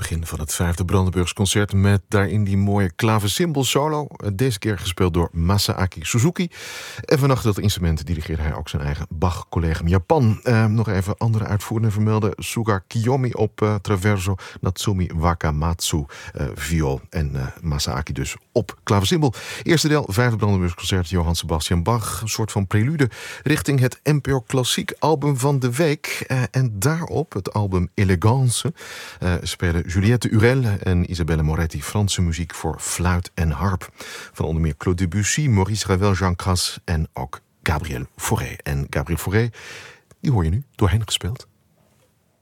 begin van het 5e Brandenburgs concert met daarin die mooie klavecimbal solo. Deze keer gespeeld door Masaaki Suzuki. En vannacht dat instrument dirigeerde hij ook zijn eigen Bach-collegium Japan. Nog even andere uitvoerenden vermelden. Suga Kiyomi op traverso, Natsumi Wakamatsu viool en Masaaki dus op klavecimbal. Eerste deel, 5e Brandenburgs concert, Johann Sebastian Bach. Een soort van prelude richting het NPO Klassiek album van de week. En daarop, het album Elegance, spelen Juliette Urel en Isabelle Moretti Franse muziek voor fluit en harp. Van onder meer Claude Debussy, Maurice Ravel, Jean Cras en ook Gabriel Fauré. En Gabriel Fauré, die hoor je nu door hen gespeeld.